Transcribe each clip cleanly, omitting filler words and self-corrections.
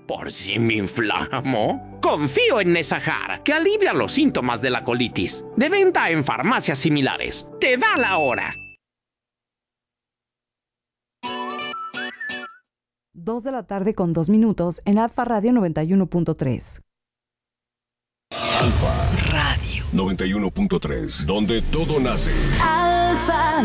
¿Por si me inflamo? Confío en Nesajar, que alivia los síntomas de la colitis. De venta en farmacias similares. ¡Te da la hora! 2 de la tarde con 2 minutos en Alfa Radio 91.3. Alfa Radio 91.3, donde todo nace. Alfa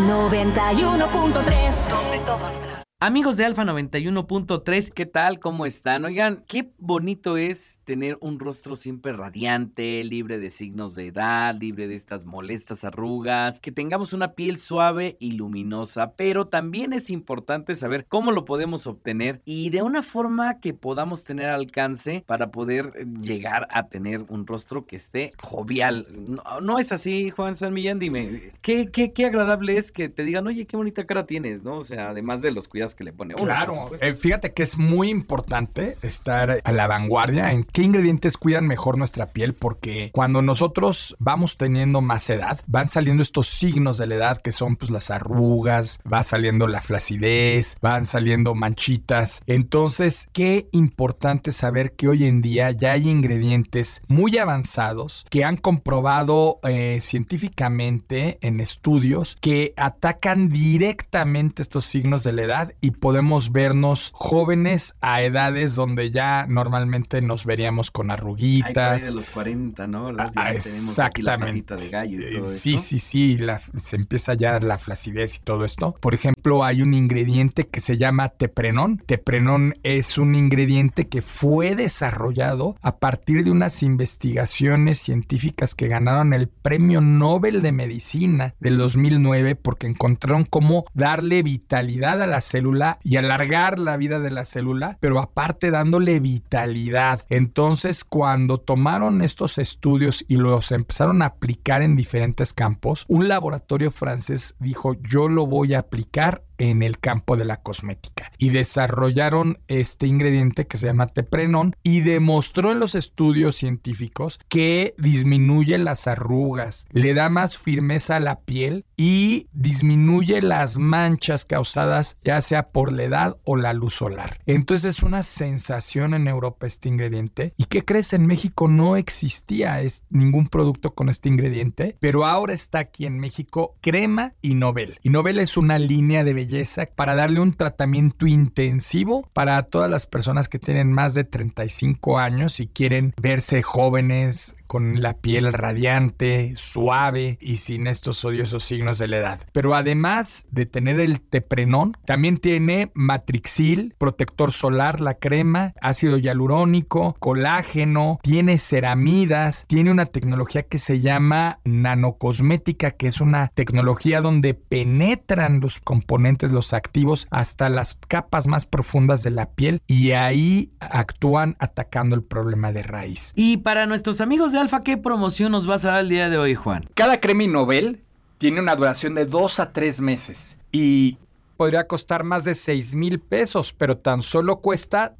91.3, donde todo nace. Amigos de Alfa 91.3, ¿qué tal? ¿Cómo están? Oigan, qué bonito es tener un rostro siempre radiante, libre de signos de edad, libre de estas molestas arrugas, que tengamos una piel suave y luminosa, pero también es importante saber cómo lo podemos obtener y de una forma que podamos tener alcance para poder llegar a tener un rostro que esté jovial. ¿No es así, Juan San Millán? Dime, ¿qué agradable es que te digan, oye, qué bonita cara tienes, ¿no? O sea, además de los cuidados que le pone uno. Claro, fíjate que es muy importante estar a la vanguardia en qué ingredientes cuidan mejor nuestra piel, porque cuando nosotros vamos teniendo más edad, van saliendo estos signos de la edad que son pues las arrugas, va saliendo la flacidez, van saliendo manchitas. Entonces, qué importante saber que hoy en día ya hay ingredientes muy avanzados que han comprobado científicamente en estudios que atacan directamente estos signos de la edad y podemos vernos jóvenes a edades donde ya normalmente nos veríamos con arruguitas. Ay, de los 40, ¿no? Ya exactamente. La de gallo y todo sí, esto. sí, se empieza ya la flacidez y todo esto. Por ejemplo, hay un ingrediente que se llama teprenón. Teprenón es un ingrediente que fue desarrollado a partir de unas investigaciones científicas que ganaron el Premio Nobel de Medicina del 2009 porque encontraron cómo darle vitalidad a la célula y alargar la vida de la célula, pero aparte dándole vitalidad. Entonces, cuando tomaron estos estudios y los empezaron a aplicar en diferentes campos, un laboratorio francés dijo, yo lo voy a aplicar en el campo de la cosmética y desarrollaron este ingrediente que se llama teprenón y demostró en los estudios científicos que disminuye las arrugas, le da más firmeza a la piel y disminuye las manchas causadas ya sea por la edad o la luz solar. Entonces es una sensación en Europa este ingrediente. ¿Y qué crees? En México no existía ningún producto con este ingrediente, pero ahora está aquí en México Crema Innovel. Innovel es una línea de belleza para darle un tratamiento intensivo para todas las personas que tienen más de 35 años y quieren verse jóvenes, con la piel radiante, suave y sin estos odiosos signos de la edad. Pero además de tener el teprenón, también tiene matrixil, protector solar, la crema, ácido hialurónico, colágeno, tiene ceramidas, tiene una tecnología que se llama nanocosmética, que es una tecnología donde penetran los componentes, los activos, hasta las capas más profundas de la piel y ahí actúan atacando el problema de raíz. Y para nuestros amigos de Alfa, ¿qué promoción nos vas a dar el día de hoy, Juan? Cada crema Innovel tiene una duración de 2 a 3 meses y podría costar más de 6,000 pesos, pero tan solo cuesta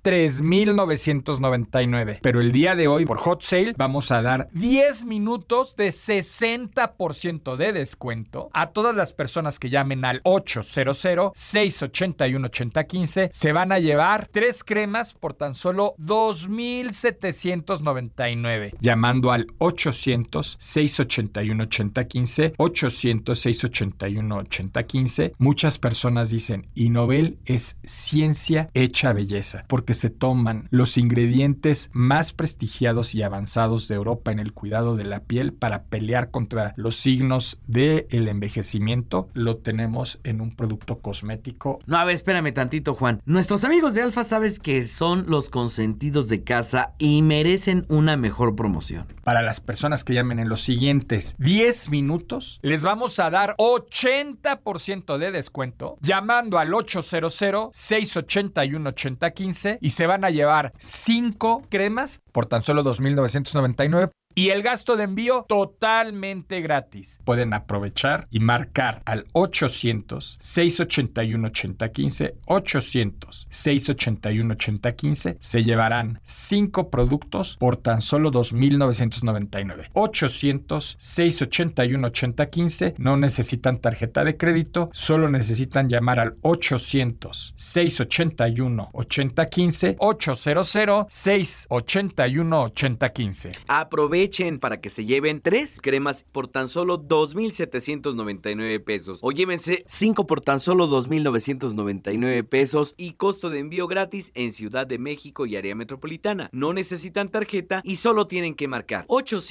3,999. Pero el día de hoy, por Hot Sale, vamos a dar 10 minutos de 60% de descuento a todas las personas que llamen al 800-681-8015. Se van a llevar 3 cremas por tan solo 2,799. Llamando al 800-681-8015, 800-681-8015. Muchas personas dicen, Innovel es ciencia hecha belleza, porque se toman los ingredientes más prestigiados y avanzados de Europa en el cuidado de la piel para pelear contra los signos del envejecimiento. Lo tenemos en un producto cosmético. No, a ver, espérame tantito, Juan. Nuestros amigos de Alfa sabes que son los consentidos de casa y merecen una mejor promoción. Para las personas que llamen en los siguientes 10 minutos, les vamos a dar 80% de descuento llamando al 800-681-8015 y se van a llevar 5 cremas por tan solo 2,999 Y el gasto de envío totalmente gratis. Pueden aprovechar y marcar al 800-681-8015, 800-681-8015. Se llevarán 5 productos por tan solo $2,999. 800-681-8015. No necesitan tarjeta de crédito, solo necesitan llamar al 800-681-8015, 800-681-8015. Aprovechen para que se lleven 3 cremas por tan solo $2,799 o llévense 5 por tan solo $2,999 y costo de envío gratis en Ciudad de México y área metropolitana. No necesitan tarjeta y solo tienen que marcar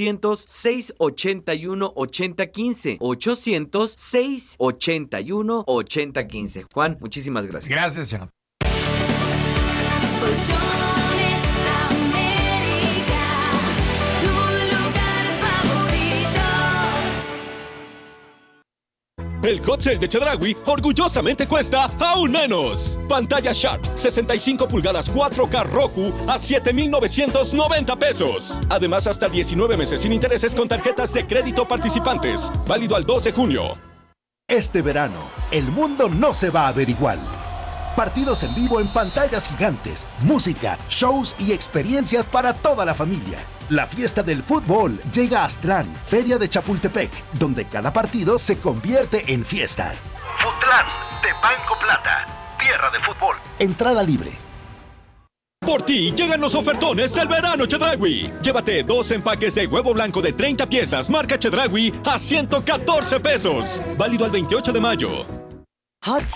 800-681-8015, 800-681-8015. Juan, muchísimas gracias. Gracias, señor. Colchones América, tu lugar favorito. El hot sale de Chedraui orgullosamente cuesta aún menos. Pantalla Sharp 65 pulgadas 4K Roku a $7,990. Además, hasta 19 meses sin intereses con tarjetas de crédito participantes. Válido al 2 de junio. Este verano, el mundo no se va a ver igual. Partidos en vivo en pantallas gigantes, música, shows y experiencias para toda la familia. La fiesta del fútbol llega a Aztlán, Feria de Chapultepec, donde cada partido se convierte en fiesta. Futlán, de Banco Plata, tierra de fútbol. Entrada libre. Por ti llegan los ofertones del verano Chedraui. Llévate 2 empaques de huevo blanco de 30 piezas marca Chedraui a $114. Válido al 28 de mayo. Hot